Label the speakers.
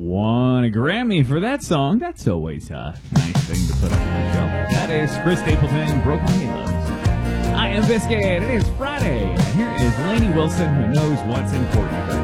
Speaker 1: won a Grammy for that song. That's always a nice thing to put up on the show. That is Chris Stapleton, Broken Halos. I am Biscuit. It is Friday, and here is Lainey Wilson, who knows what's important to her.